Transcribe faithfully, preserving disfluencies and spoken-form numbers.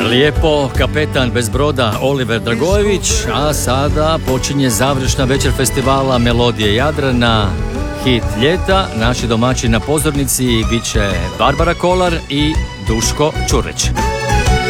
Lijepo, kapetan bez broda Oliver Dragojević, a sada počinje završna večer festivala Melodije Jadrana, hit ljeta. Naši domaći na pozornici bit će Barbara Kolar i Duško Čurlić.